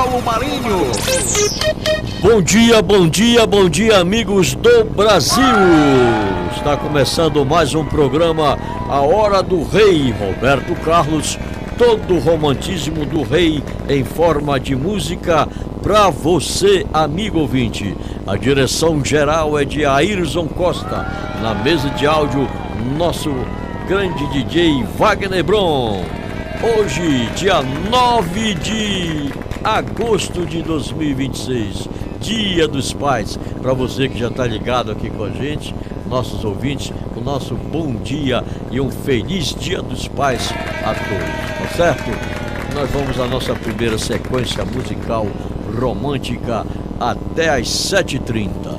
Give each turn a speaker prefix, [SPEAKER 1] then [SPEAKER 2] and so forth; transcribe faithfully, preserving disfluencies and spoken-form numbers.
[SPEAKER 1] Paulo Marinho.
[SPEAKER 2] Bom dia, bom dia, bom dia, amigos do Brasil. Está começando mais um programa A Hora do Rei. Roberto Carlos, todo o romantismo do rei em forma de música para você, amigo ouvinte. A direção geral é de Ayrton Costa. Na mesa de áudio, nosso grande D J Wagner Bron. Hoje, dia nove de agosto de dois mil e vinte e seis, Dia dos Pais. Para você que já está ligado aqui com a gente, nossos ouvintes, o nosso bom dia e um feliz Dia dos Pais a todos, tá certo? Nós vamos à nossa primeira sequência musical romântica até às sete e trinta.